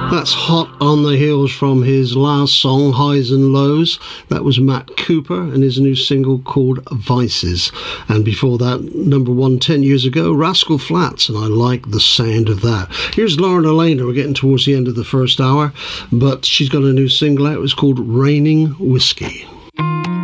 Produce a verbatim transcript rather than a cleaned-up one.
That's Hot on the Heels from his last song, Highs and Lows. That was Matt Cooper and his new single called Vices. And before that, number one ten years ago, Rascal Flatts, and I like the sound of that. Here's Lauren Elena. We're getting towards the end of the first hour, but she's got a new single out. It's called Raining Whiskey.